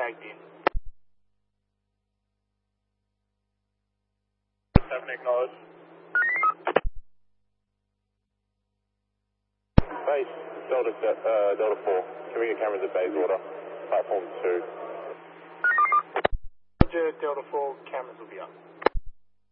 tagged in. 7 acknowledged. Base, Delta 4. Can we get cameras at base order? Platform 2. Roger, Delta 4, cameras will be up.